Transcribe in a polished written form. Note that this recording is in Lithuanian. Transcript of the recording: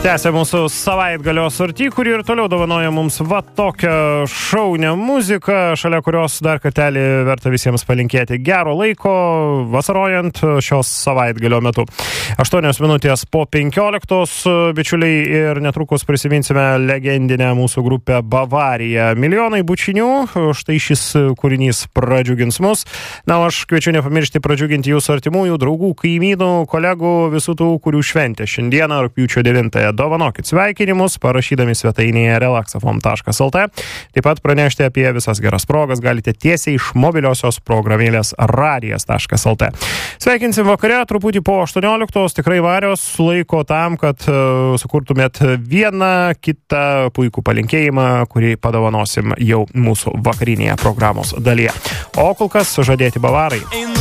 Tęsia mūsų savaitgalio sortį, kuri ir toliau dovanoja mums va tokią šaunią muziką, šalia kurios dar kartelį verta visiems palinkėti gero laiko, vasarojant šios savaitgalio metu. 8 minutės po 15, bičiuliai, ir netrukus prisiminsime legendinę mūsų grupę Bavarija. Milijonai bučinių, štai šis kūrinys pradžiugins mus. Na, aš kviečiu nepamiršti pradžiuginti jūsų artimųjų, draugų, kaimynų, kolegų, visų tų, kurių šventė šiandieną, rugpjūčio 9. Dovanokit sveikinimus, parašydami svetainėje relaxafm.lt. Taip pat pranešti apie visas geras progas galite tiesiai iš mobiliosios programėlės radijas.lt. Sveikinsim vakare, truputį po 18, tikrai varios laiko tam, kad sukurtumėt vieną kitą puikų palinkėjimą, kurį padovanosim jau mūsų vakarinėje programos dalyje. O kol kas žadėti bavarai.